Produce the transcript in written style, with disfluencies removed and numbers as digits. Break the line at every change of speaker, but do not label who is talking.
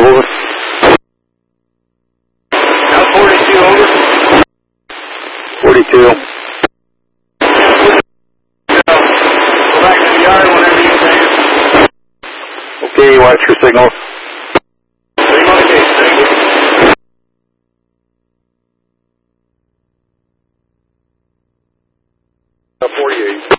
over.
Now 42, over.
42.
Go back to the yard whenever you say it.
Okay, watch your signal.
Signal engaged, thank you.
Now 48.